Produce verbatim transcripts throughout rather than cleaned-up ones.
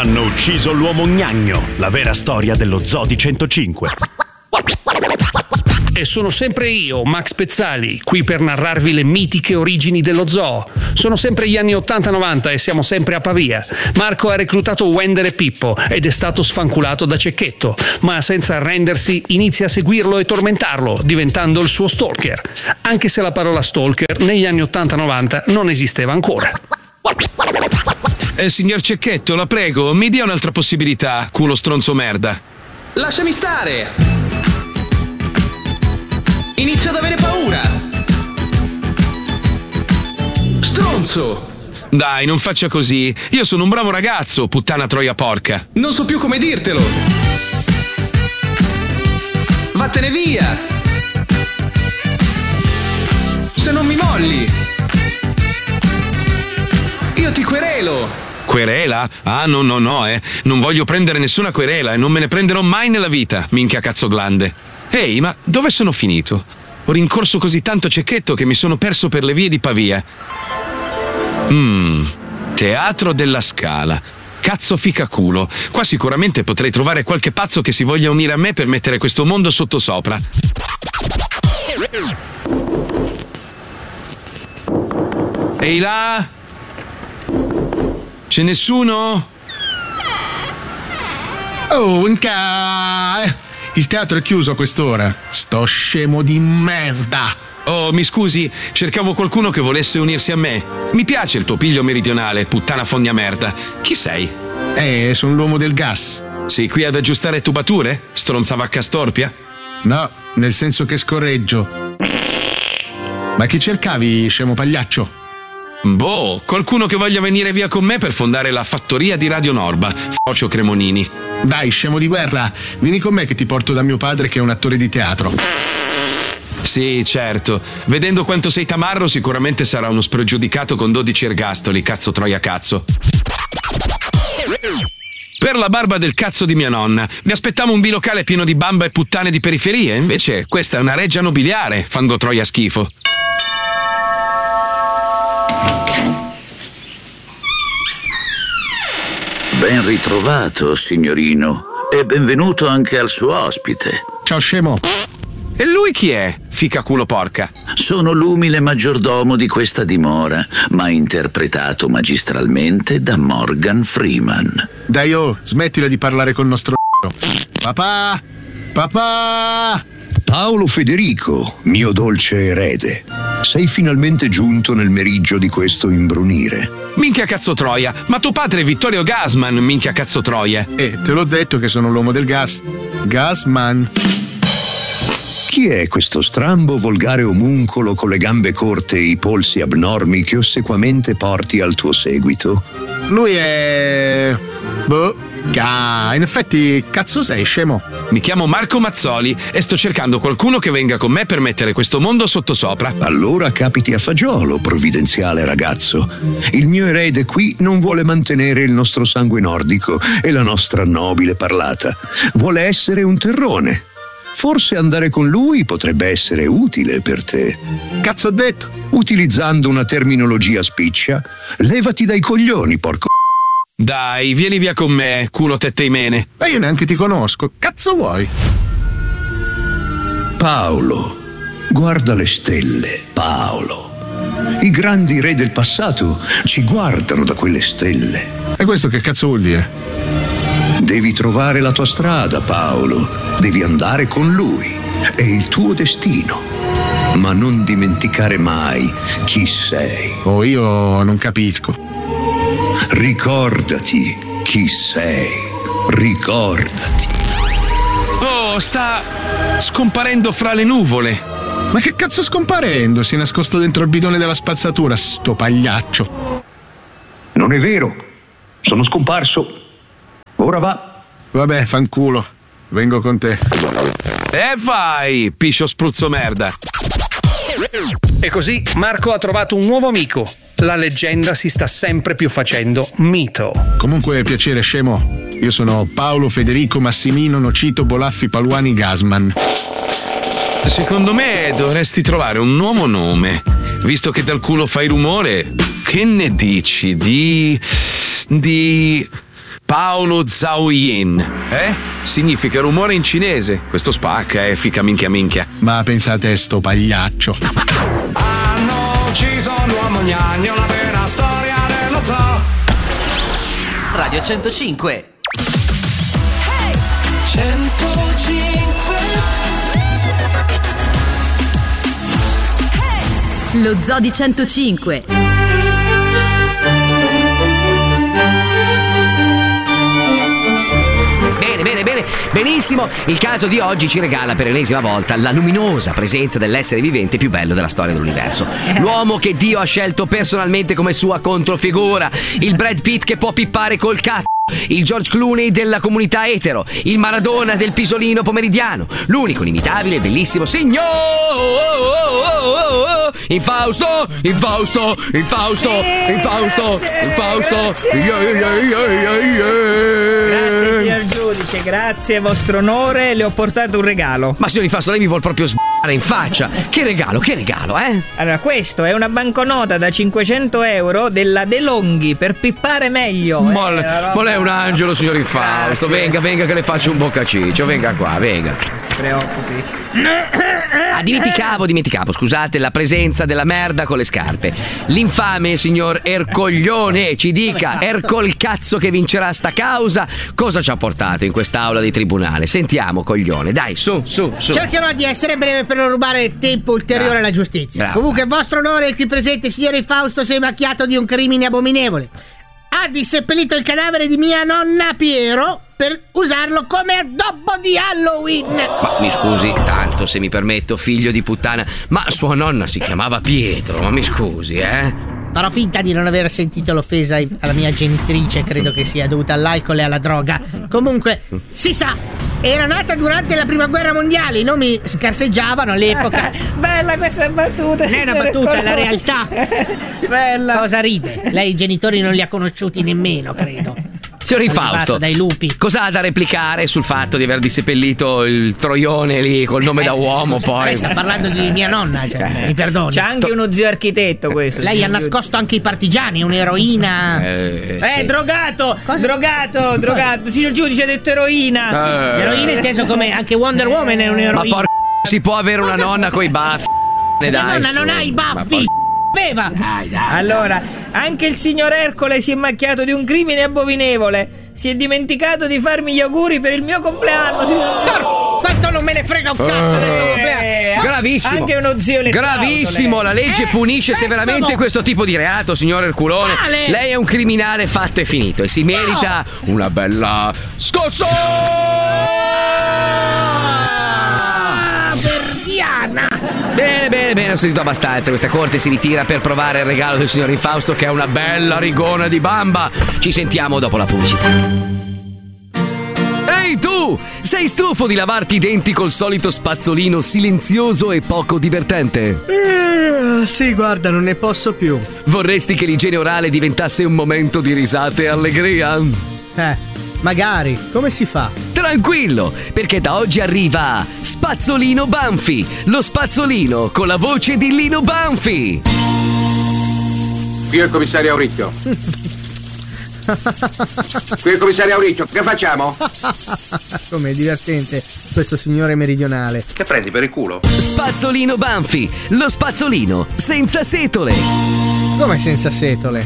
Hanno ucciso l'uomo gnagno, la vera storia dello Zoo di centocinque. E sono sempre io, Max Pezzali, qui per narrarvi le mitiche origini dello zoo. Sono sempre gli anni ottanta novanta e siamo sempre a Pavia. Marco ha reclutato Wender e Pippo ed è stato sfanculato da Cecchetto, ma senza arrendersi inizia a seguirlo e tormentarlo, diventando il suo stalker. Anche se la parola stalker negli anni ottanta novanta non esisteva ancora. Eh, signor Cecchetto, la prego, mi dia un'altra possibilità, culo stronzo merda. Lasciami stare! Inizio ad avere paura! Stronzo! Dai, non faccia così. Io sono un bravo ragazzo, puttana troia porca. Non so più come dirtelo! Vattene via! Se non mi molli! Io ti querelo! Querela? Ah, no, no, no, eh. Non voglio prendere nessuna querela e non me ne prenderò mai nella vita, minchia cazzo glande. Ehi, ma dove sono finito? Ho rincorso così tanto Cecchetto che mi sono perso per le vie di Pavia. Mmm, Teatro della Scala. Cazzo fica culo. Qua sicuramente potrei trovare qualche pazzo che si voglia unire a me per mettere questo mondo sottosopra. Ehi là? C'è nessuno? Oh, inca... Il teatro è chiuso a quest'ora. Sto scemo di merda. Oh, mi scusi, cercavo qualcuno che volesse unirsi a me. Mi piace il tuo piglio meridionale, puttana fogna merda. Chi sei? Eh, sono l'uomo del gas. Sei qui ad aggiustare tubature? Stronza vacca storpia? No, nel senso che scorreggio. Ma chi cercavi, scemo pagliaccio? Boh, qualcuno che voglia venire via con me per fondare la fattoria di Radio Norba, Focio Cremonini. Dai, scemo di guerra, vieni con me che ti porto da mio padre che è un attore di teatro. Sì, certo. Vedendo quanto sei tamarro sicuramente sarà uno spregiudicato con dodici ergastoli, cazzo troia cazzo. Per la barba del cazzo di mia nonna, mi aspettavo un bilocale pieno di bamba e puttane di periferie, invece questa è una reggia nobiliare, fango troia schifo. Ben ritrovato, signorino, e benvenuto anche al suo ospite. Ciao, scemo. E lui chi è, fica culo porca? Sono l'umile maggiordomo di questa dimora, ma interpretato magistralmente da Morgan Freeman. Dai, oh, smettila di parlare col nostro papà! Papà! Paolo Federico, mio dolce erede, sei finalmente giunto nel meriggio di questo imbrunire. Minchia cazzo troia, ma tuo padre è Vittorio Gassman, minchia cazzo troia. Eh, te l'ho detto che sono l'uomo del gas. Gassman. Chi è questo strambo volgare omuncolo con le gambe corte e i polsi abnormi che ossequamente porti al tuo seguito? Lui è... boh... Ah, in effetti, cazzo sei, scemo? Mi chiamo Marco Mazzoli e sto cercando qualcuno che venga con me per mettere questo mondo sottosopra. Allora capiti a fagiolo, provvidenziale ragazzo. Il mio erede qui non vuole mantenere il nostro sangue nordico e la nostra nobile parlata. Vuole essere un terrone. Forse andare con lui potrebbe essere utile per te. Cazzo ho detto? Utilizzando una terminologia spiccia, levati dai coglioni, porco. Dai, vieni via con me, culo tette imene. Ma io neanche ti conosco, cazzo vuoi? Paolo, guarda le stelle, Paolo. I grandi re del passato ci guardano da quelle stelle. E questo che cazzo vuol dire? Devi trovare la tua strada, Paolo. Devi andare con lui. È il tuo destino. Ma non dimenticare mai chi sei. Oh, io non capisco. Ricordati chi sei. Ricordati. Oh, sta scomparendo fra le nuvole. Ma che cazzo scomparendo? Si è nascosto dentro il bidone della spazzatura, sto pagliaccio. Non è vero. Sono scomparso. Ora va. Vabbè, fanculo. Vengo con te. E vai, piscio spruzzo merda. E così Marco ha trovato un nuovo amico. La leggenda si sta sempre più facendo mito. Comunque, piacere, scemo. Io sono Paolo Federico Massimino Nocito Bolaffi Paluani Gassman. Secondo me dovresti trovare un nuovo nome. Visto che dal culo fai rumore, che ne dici di... di... Paolo Zhaoyin. Eh? Significa rumore in cinese. Questo spacca, eh, fica minchia minchia. Ma pensate a sto pagliaccio. Hanno ucciso l'uomo gnagno, la vera storia dello zoo. Radio centocinque. Hey! centocinque. Hey! Lo zoo di centocinque. Bene, bene, benissimo. Il caso di oggi ci regala per l'ennesima volta la luminosa presenza dell'essere vivente più bello della storia dell'universo. L'uomo che Dio ha scelto personalmente come sua controfigura. Il Brad Pitt che può pippare col cazzo. Il George Clooney della comunità etero. Il Maradona del pisolino pomeridiano. L'unico, inimitabile e bellissimo signor Infausto, Infausto, Infausto, Infausto, Infausto. Grazie signor giudice, grazie vostro onore, le ho portato un regalo. Ma signor Infausto, lei mi vuol proprio sbagliare in faccia. Che regalo, che regalo, eh? Allora, questo è una banconota da cinquecento euro della De Longhi per pippare meglio. Ma eh, lei è un angelo, signor Infausto. Venga, venga che le faccio un boccaciccio. Venga qua, venga. Si preoccupi. Ah, dimenticavo, dimenticavo, scusate, la presenza della merda con le scarpe. L'infame signor Ercoglione ci dica, Ercol cazzo che vincerà sta causa, cosa ci ha portato in quest'aula di tribunale? Sentiamo, coglione, dai, su, su, su. Cercherò di essere breve per non rubare tempo ulteriore alla giustizia. Bravo. Comunque, vostro onore, qui presente, signore Fausto, si è macchiato di un crimine abominevole. Ha disseppellito il cadavere di mia nonna Piero per usarlo come addobbo di Halloween. Ma mi scusi tanto, se mi permetto, figlio di puttana, ma sua nonna si chiamava Pietro, ma mi scusi, eh? Farò finta di non aver sentito l'offesa alla mia genitrice, credo che sia dovuta all'alcol e alla droga. Comunque, si sa, era nata durante la prima guerra mondiale, i nomi scarseggiavano all'epoca. Bella questa battuta. Non è una battuta, è la realtà. Bella. Cosa ride? Lei i genitori non li ha conosciuti nemmeno, credo. Signor Infausto, dai lupi. Cosa ha da replicare sul fatto di aver disseppellito il troione lì col nome da uomo poi? Lei sta parlando di mia nonna, cioè, Eh. mi perdoni. C'è anche uno zio architetto questo. Lei ha nascosto anche i partigiani, un'eroina. Eh, Eh, sì. drogato, drogato, drogato. Signor giudice ha detto eroina. Eh. Eroina inteso come anche Wonder Woman è Ma un'eroina. porca, si può avere una nonna coi baffi? Ne Mia dai, nonna su. non ha i Ma baffi. porca- Beva. Dai, dai. Allora, anche il signor Ercole si è macchiato di un crimine abominevole. Si è dimenticato di farmi gli auguri per il mio compleanno. Quanto non me ne frega un cazzo del tuo compleanno. Eh, Gravissimo. Anche uno zio le Gravissimo, la legge Eh, punisce questo severamente no. questo tipo di reato, signor Erculone. Quale? Lei è un criminale fatto e finito e si merita una bella scossa! Ah, Verdiana. Bene, bene, bene, ho sentito abbastanza. Questa corte si ritira per provare il regalo del signor Infausto, che è una bella rigona di bamba. Ci sentiamo dopo la pubblicità. Ehi tu! Sei stufo di lavarti i denti col solito spazzolino silenzioso e poco divertente? Eh, sì, guarda, non ne posso più. Vorresti che l'igiene orale diventasse un momento di risate e allegria? Eh, magari. Come si fa? Tranquillo, perché da oggi arriva Spazzolino Banfi, lo spazzolino con la voce di Lino Banfi. Qui è il commissario Auricchio. Qui è il commissario Auricchio, che facciamo? Com'è divertente questo signore meridionale. Che prendi per il culo? Spazzolino Banfi, lo spazzolino senza setole. Come senza setole?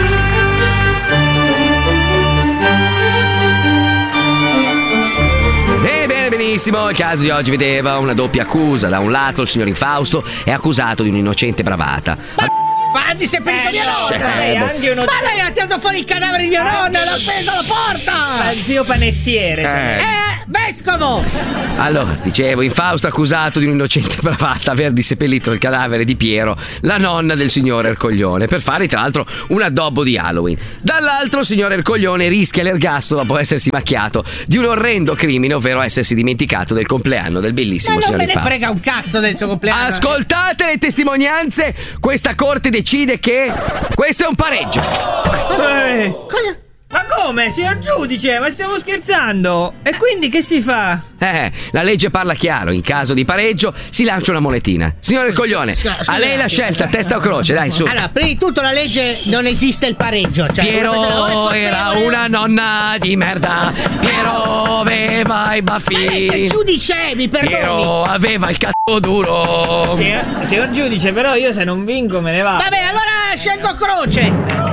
Bene, bene, benissimo. Il caso di oggi vedeva una doppia accusa. Da un lato il signor Infausto è accusato di un'innocente bravata. Ma di seppellito mia nonna. Lei ha anche uno Ma lei ha tirato fuori il cadavere di mia nonna e l'ha appeso alla porta. Ma zio panettiere. Eh. Eh, vescovo. Allora, dicevo, Infausto accusato di un'innocente bravata aver disseppellito il cadavere di Piero, la nonna del signor Ercoglione, per fare tra l'altro un addobbo di Halloween. Dall'altro il signor Ercoglione rischia l'ergastolo dopo essersi macchiato di un orrendo crimine, ovvero essersi dimenticato del compleanno del bellissimo Ma non signor me ne Infausto. frega un cazzo del suo compleanno. Ascoltate le testimonianze, questa corte decide che questo è un pareggio. Eh. Cosa? Ma come? come? Signor giudice, ma stiamo scherzando? E quindi che si fa? Eh, la legge parla chiaro, in caso di pareggio si lancia una monetina. Signore Coglione, Scusa, scusa, a lei la scelta, testa o croce, dai, su. Allora, prima di tutto la legge non esiste il pareggio. Cioè, Piero era una nonna di merda. Piero aveva i baffi. Giudice, mi perdoni. Piero aveva il cazzo duro. Signor, signor giudice, però io se non vinco me ne vado. Vabbè, allora scelgo croce.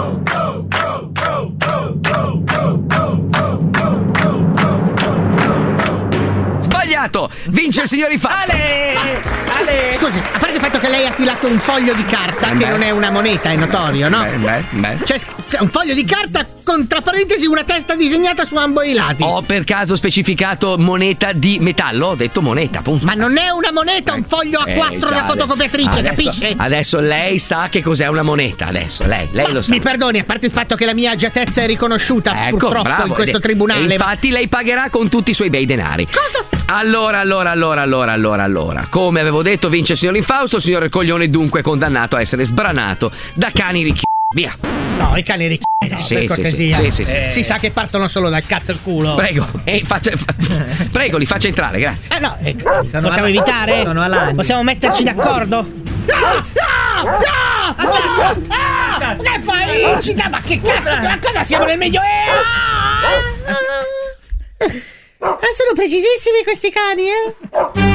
Sbagliato! Vince il signor Infausto. Ale! Ale! Scusi, a parte il fatto che lei ha tilato un foglio di carta, Eh che beh. non è una moneta, è notorio, no? Beh, beh, beh. Cioè, c'è un foglio di carta con tra parentesi una testa disegnata su ambo i lati. Ho per caso specificato moneta di metallo? Ho detto moneta, appunto. Ma non è una moneta, un foglio A quattro Eh, da già, fotocopiatrice, adesso, capisce? Adesso lei sa che cos'è una moneta, adesso, lei, lei lo sa. Mi perdoni, a parte il fatto che la mia agiatezza è riconosciuta Ecco, purtroppo bravo. in questo E- tribunale. E infatti lei pagherà con tutti i suoi bei denari. Cosa? Allora, allora, allora, allora, allora, allora. Come avevo detto, vince il signor Infausto, il signor Coglione dunque è condannato a essere sbranato da cani ricchi. Via. No, i cani ricchi. No, Sì, per sì, cortesia. sì, sì, sì, sì. Si sa che partono solo dal cazzo al culo. Prego, e faccia, fa- prego, li faccia entrare, grazie. Eh no, eh, Sono possiamo ala- evitare? sono alani. Possiamo metterci d'accordo? No! No! No! Ah! Che fai? Incita, ma che cazzo? Ma cosa siamo nel Medioevo? Ah, sono precisissimi questi cani, eh?